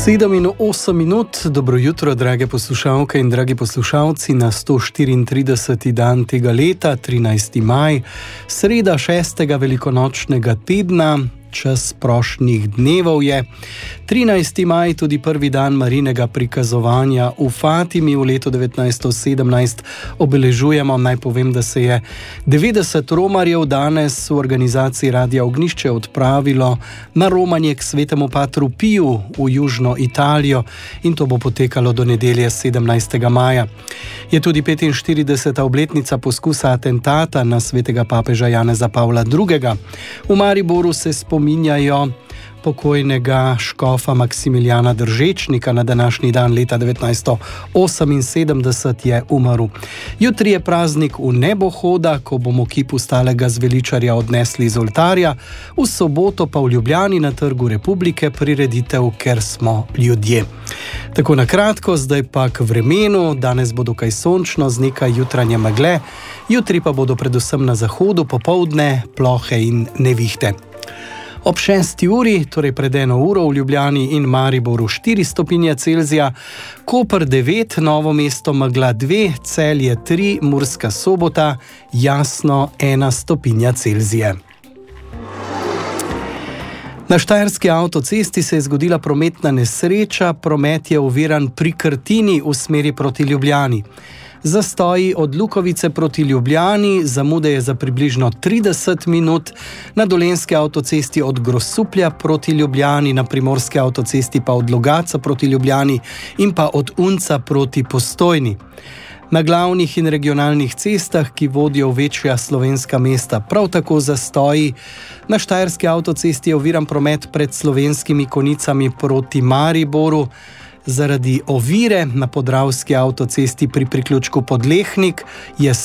7:08, dobro jutro, drage poslušalke in dragi poslušalci, na 134. dan tega leta, 13. maj, sreda 6. velikonočnega tedna, čas prošnjih dnevov je. 13. maj, tudi prvi dan Marijinega prikazovanja v Fatimi v letu 1917 obeležujemo. Naj povem, da se je 90 romarjev danes v organizaciji Radia Ognjišče odpravilo na romanje k svetemu patru Piju v južno Italijo in to bo potekalo do nedelje 17. maja. Je tudi 45. obletnica poskusa atentata na svetega papeža Janeza Pavla II. V Mariboru se spominjajo pokojnega škofa Maksimilijana Držečnika. Na današnji dan leta 1978 je umrl. Jutri je praznik v nebohoda, ko bomo kip Stalega Zveličarja odnesli iz oltarja, v soboto pa v Ljubljani na Trgu Republike prireditev Ker smo ljudje. Tako na kratko, zdaj pa k vremenu. Danes bo dokaj sončno z nekaj jutranje megle, jutri pa bodo predvsem na zahodu popoldne plohe in nevihte. Ob 6. uri, torej pred 1 uro, v Ljubljani in Mariboru 4 stopinje Celzija, Koper 9, Novo mesto megla 2, Celje 3, Murska Sobota jasno 1 stopinja Celzije. Na Štajerski avtocesti se je zgodila prometna nesreča, promet je oviran pri Krtini v smeri proti Ljubljani. Zastoji od Lukovice proti Ljubljani, zamude je za približno 30 minut, na Dolenjski avtocesti od Grosuplja proti Ljubljani, na Primorski avtocesti pa od Logatca proti Ljubljani in pa od Unca proti Postojni. Na glavnih in regionalnih cestah, ki vodijo v večja slovenska mesta, prav tako zastoji. Na Štajerski avtocesti je oviran promet pred Slovenskimi Konjicami proti Mariboru. Zaradi ovire na Podravski avtocesti pri priključku Podlehnik je